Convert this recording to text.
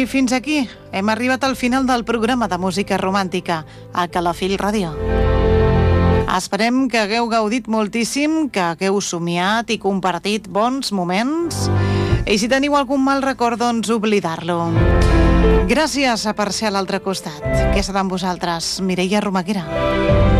fins aquí hem arribat al final del programa de música romàntica a Calafell Ràdio. Esperem que hagueu gaudit moltíssim, que hagueu somiat i compartit bons moments. I si teniu algun mal record, doncs oblidar-lo. Gràcies a per ser a l'altre costat. Que serà amb vosaltres, Mireia Romaguera.